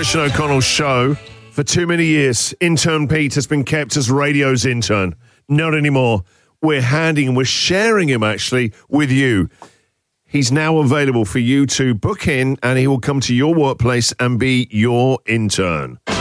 Christian O'Connell's show. For too many years, intern Pete has been kept as radio's intern. Not anymore. We're sharing him actually with you. He's now available for you to book in, and he will come to your workplace and be your intern.